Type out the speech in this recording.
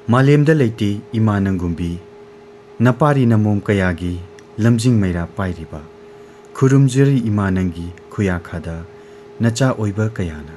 मालेमदा लेती इमा नंगुंबी नपारी नमोम कयागी लमजिंग मैरा पाइरिबा खुरुमजरी इमा नंगी खुयाखादा नचा ओइबा कयाना